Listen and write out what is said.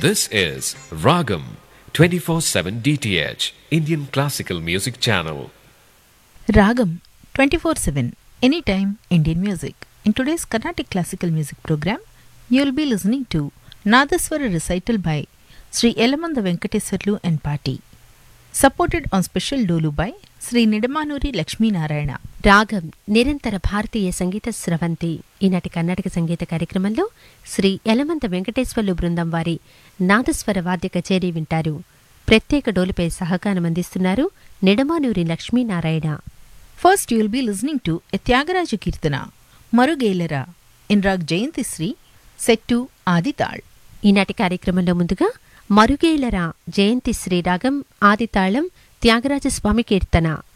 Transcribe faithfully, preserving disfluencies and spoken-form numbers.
This is Ragam twenty-four seven D T H Indian Classical Music Channel. Ragam twenty-four seven Anytime Indian Music. In today's Carnatic Classical Music program, you will be listening to Nadaswara recital by Sri Yelamanda Venkateswarlu and Party, supported on special dolu by Sri Nidamanuri Lakshmi Narayana. రాగం నిరంతర భారతీయ సంగీత స్రవంతి. ఈనాటి కర్ణాటక సంగీత కార్యక్రమంలో శ్రీ యలమంద వెంకటేశ్వర్లు బృందం వారి నాదస్వర వాద్య కచేరీ వింటారు. ప్రత్యేక డోలుపై సహకారం అందిస్తున్నారు Nidamanuri Lakshminarayana. First, you will be listening to a Tyagaraja Kirtana, Marugellera, in Rag Jayantisri, set to Adital. ఈనాటి కార్యక్రమంలో ముందుగా మరుగేలరా జయంతి శ్రీ రాగం ఆదితాళం త్యాగరాజస్వామి కీర్తన.